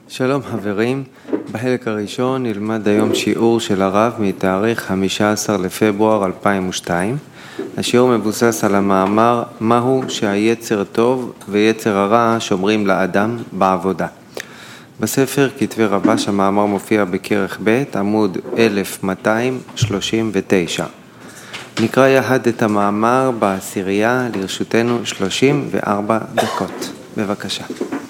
שלום חברים, בחלק הראשון נלמד היום שיעור של הרב מתאריך 15 לפברואר 2002. השיעור מבוסס על המאמר מהו שהיצר טוב ויצר הרע שומרים לאדם בעבודה. בספר כתבי רבש המאמר מופיע בכרך ב' עמוד 1239. נקרא יחד את המאמר בעשירייה, לרשותנו 34 דקות. בבקשה.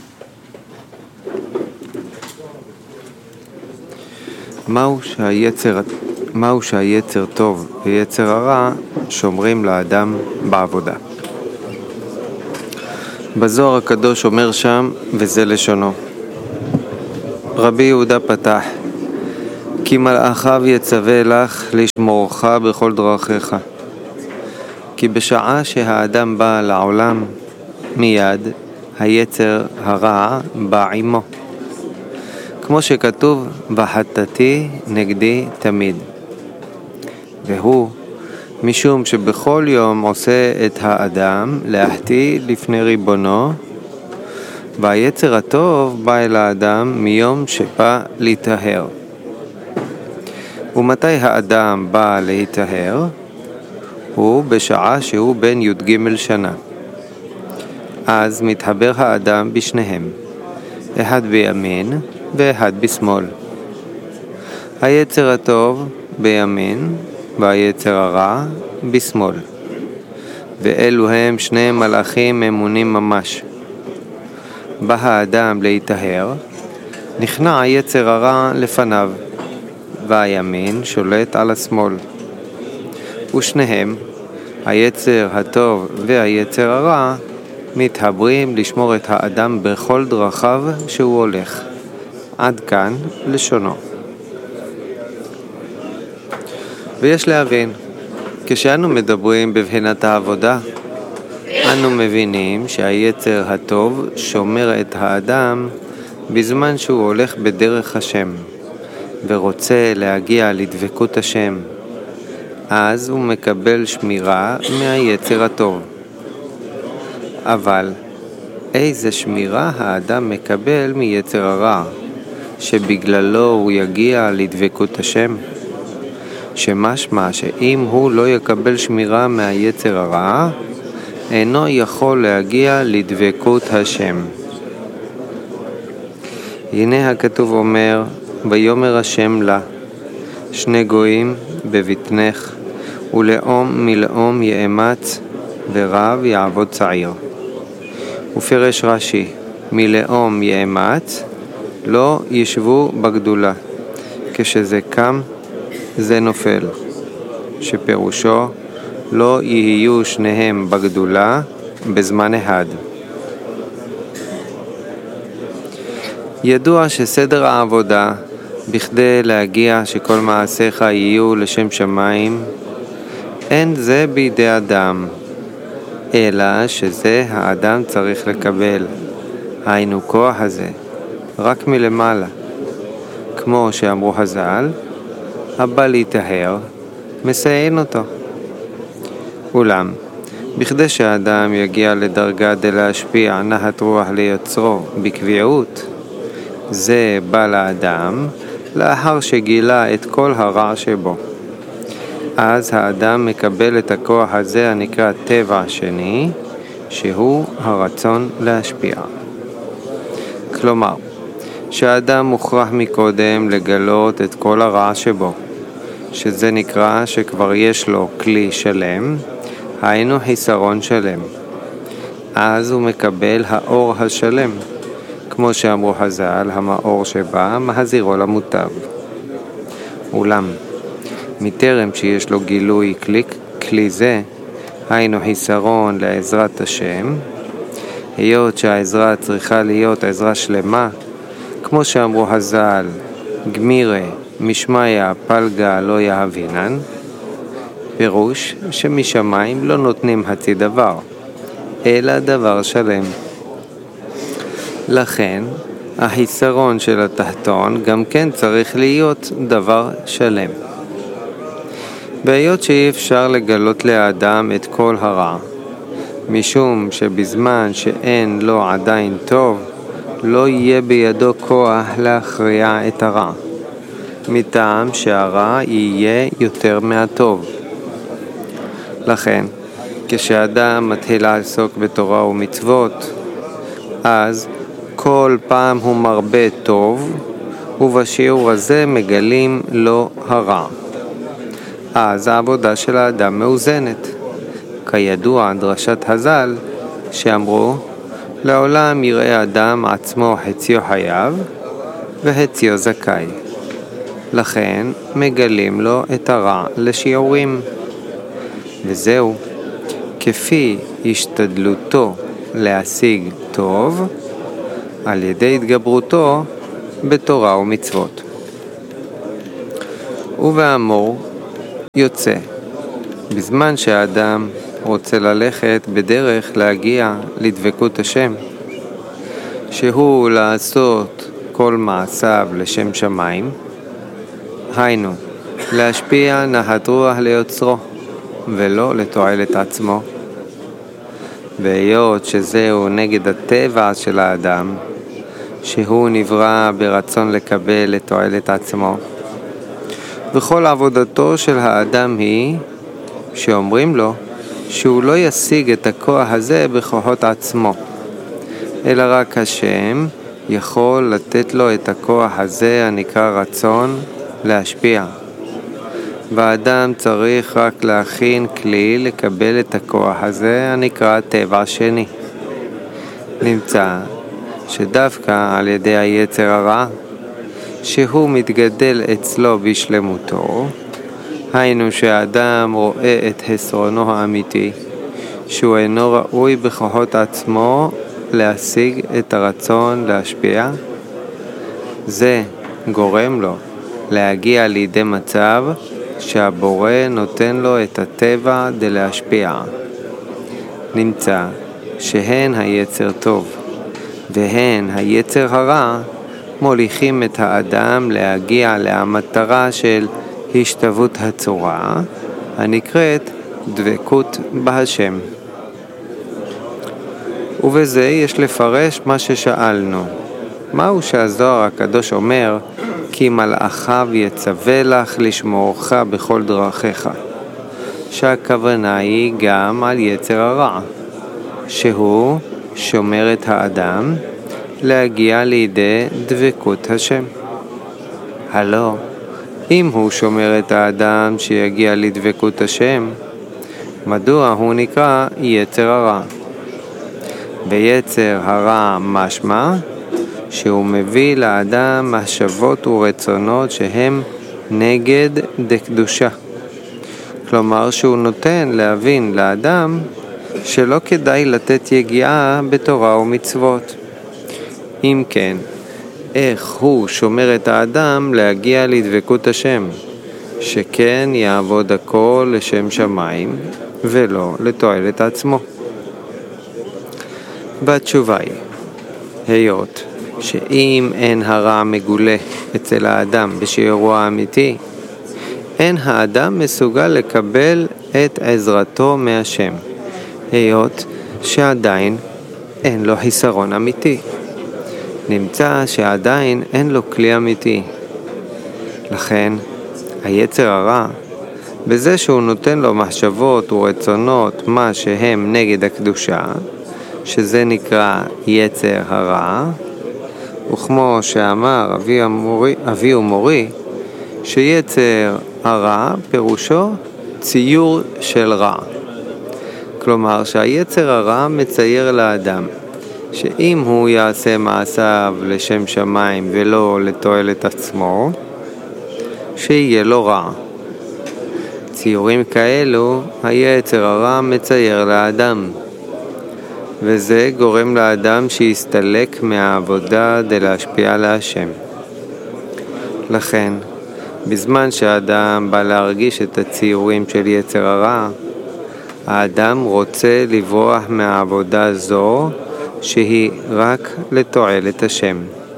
מהו שהיצר טוב ויצר הרע שומרים לאדם בעבודה. בזוהר הקדוש אומר שם, וזה לשונו, רבי יהודה פתח, כי מלאכיו יצווה לך לשמורך בכל דרכיך. כי בשעה שהאדם בא לעולם, מיד היצר הרע בא עמו. כמו שכתוב, וחטאתי נגדי תמיד. והוא משום שבכל יום עושה את האדם להחטיא לפני ריבונו, והיצר הטוב בא אל האדם מיום שבא להיטהר. ומתי האדם בא להיטהר? הוא בשעה שהוא בן י"ג שנה. אז מתחבר האדם בשניהם, אחד בימין ואחד בשמאל. היצר הטוב בימין והיצר הרע בשמאל. ואלו הם שני מלאכים אמונים ממש. בא האדם להיטהר, נכנע היצר הרע לפניו, והימין שולט על השמאל. ושניהם, היצר הטוב והיצר הרע, מתחברים לשמור את האדם בכל דרכיו שהוא הולך. עד כאן לשונו. ויש להבין, כשאנו מדברים בבחינת העבודה, אנו מבינים שהיצר הטוב שומר את האדם בזמן שהוא הולך בדרך השם, ורוצה להגיע לדבקות השם. אז הוא מקבל שמירה מהיצר הטוב. אבל איזה שמירה האדם מקבל מיצר הרע, שבגללו הוא יגיע לדבקות השם? שמשמע שאם הוא לא יקבל שמירה מהיצר הרע, אינו יכול להגיע לדבקות השם. הנה הכתוב אומר, ויאמר השם לה, שני גויים בבטנך, ולאום מלאום יאמץ, ורב יעבוד צעיר. ופרש רש"י, מלאום יאמץ, לא ישבו בגדולה, כשזה קם זה נופל, שפירושו לא יהיו שניהם בגדולה בזמן אחד. ידוע שסדר העבודה בכדי להגיע שכל מעשיך יהיו לשם שמיים, אין זה בידי אדם, אלא שזה האדם צריך לקבל, היינו כוח הזה, רק מלמעלה. כמו שאמרו חז"ל, הבא להיטהר, מסיין אותו. אולם, בכדי שהאדם יגיע לדרגה דלהשפיע נחת רוח ליוצרו בקביעות, זה בא לאדם לאחר שגילה את כל הרע שבו. אז האדם מקבל את הכוח הזה הנקרא טבע שני, שהוא הרצון להשפיע. כלומר, שהאדם מוכרח מקודם לגלות את כל הרע שבו, שזה נקרא שכבר יש לו כלי שלם, היינו חיסרון שלם. אז הוא מקבל האור השלם, כמו שאמרו חז"ל, המאור שבא מחזירו למוטב. אולם, מטרם שיש לו גילוי כלי זה, היינו חיסרון לעזרת השם, היות שהעזרה צריכה להיות עזרה שלמה, כמו שאמרו חז"ל, גמירה משמיה פלגה לא יהבינן, פירוש שמשמיים לא נותנים חצי דבר, אלא דבר שלם. לכן, החיסרון של התחתון גם כן צריך להיות דבר שלם. והיות שאי אפשר לגלות לאדם את כל הרע, משום שבזמן שאין לו עדיין טוב, לא יהיה בידו כוח להכריע את הרע, מטעם שהרע יהיה יותר מהטוב. לכן, כשאדם מתחיל לעסוק בתורה ומצוות, אז כל פעם הוא מרבה טוב, ובשיעור הזה מגלים לו הרע. אז העבודה של האדם מאוזנת. כידוע דרשת הז"ל שאמרו, לעולם יראה אדם עצמו חציו חייב וחציו זכאי. לכן מגלים לו את הרע לשיעורים. וזהו, כפי השתדלותו להשיג טוב, על ידי התגברותו בתורה ומצוות. ובאמור יוצא, בזמן שהאדם רוצה ללכת בדרך להגיע לדבקות השם, שהוא לעשות כל מעשיו לשם שמיים, היינו, להשפיע נחת רוח ליוצרו, ולא לתועלת עצמו. והיות שזהו נגד הטבע של האדם, שהוא נברא ברצון לקבל לתועלת עצמו, וכל עבודתו של האדם היא שאומרים לו שהוא לא ישיג את הכוח הזה בכוחות עצמו, אלא רק השם יכול לתת לו את הכוח הזה הנקרא רצון להשפיע. והאדם צריך רק להכין כלי לקבל את הכוח הזה הנקרא טבע שני. נמצא שדווקא על ידי היצר הרע, שהוא מתגדל אצלו בשלמותו, היינו שהאדם רואה את חסרונו האמיתי, שהוא אינו ראוי בכוחות עצמו להשיג את הרצון להשפיע, זה גורם לו להגיע לידי מצב שהבורא נותן לו את הטבע להשפיע. נמצא שהן היצר טוב והן היצר הרע מוליכים את האדם להגיע למטרה של השתוות הצורה, הנקראת דבקות בהשם. ובזה יש לפרש מה ששאלנו. מהו שהזוהר הקדוש אומר, כי מלאכיו יצווה לך לשמורך בכל דרכיך, שהכוונה היא גם על יצר הרע, שהוא שומר את האדם להגיע לידי דבקות השם. הלא, אם הוא שומר את האדם שיגיע לדבקות השם, מדוע הוא נקרא יצר הרע? ביצר הרע משמע שהוא מביא לאדם מחשבות ורצונות שהם נגד דקדושה. כלומר שהוא נותן להבין לאדם שלא כדאי לתת יגיעה בתורה ומצוות. אם כן, איך הוא שומר את האדם להגיע לדבקות השם, שכן יעבוד הכל לשם שמיים ולא לתועלת עצמו? והתשובה היא, היות שאם אין הרע מגולה אצל האדם בשיעורו האמיתי, אין האדם מסוגל לקבל את עזרתו מהשם, היות שעדיין אין לו חיסרון אמיתי. נמצא שעדיין אין לו כלי אמיתי. לכן היצר הרע, בזה שהוא נותן לו מחשבות ורצונות מה שהם נגד הקדושה, שזה נקרא יצר הרע, וכמו שאמר אבי ומורי, שיצר הרע פירושו ציור של רע. כלומר שהיצר הרע מצייר לאדם שאם הוא יעשה מעשיו לשם שמיים ולא לתועלת עצמו, שיהיה לו רע. ציורים כאלו היצר הרע מצייר לאדם, וזה גורם לאדם שיסתלק מהעבודה להשפיע להשם. לכן, בזמן שהאדם בא להרגיש את הציורים של יצר הרע, האדם רוצה לברוח מהעבודה זו שהיא רק לתועלת השם.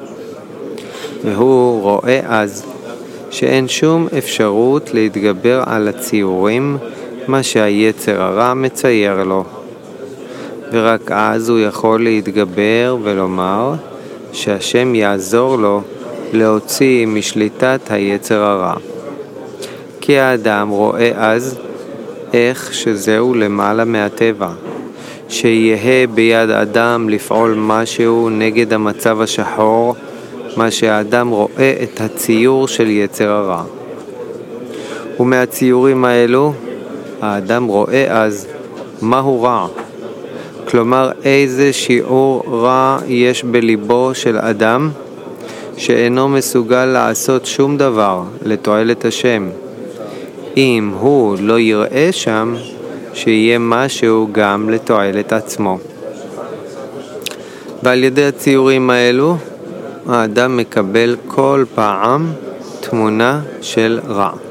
והוא רואה אז שאין שום אפשרות להתגבר על הציורים מה שהיצר הרע מצייר לו. ורק אז הוא יכול להתגבר ולומר שהשם יעזור לו להוציא משליטת היצר הרע. כי האדם רואה אז איך שזהו למעלה מהטבע, שיהיה ביד אדם לפעול משהו נגד המצב השחור, מה שהאדם רואה את הציור של יצר הרע. ומהציורים האלו האדם רואה אז מהו רע, כלומר איזה שיעור רע יש בליבו של אדם שאינו מסוגל לעשות שום דבר לתועלת השם, אם הוא לא יראה שם שיהיה משהו גם לתועלת עצמו. ועל ידי הציורים האלו האדם מקבל כל פעם תמונה של רע.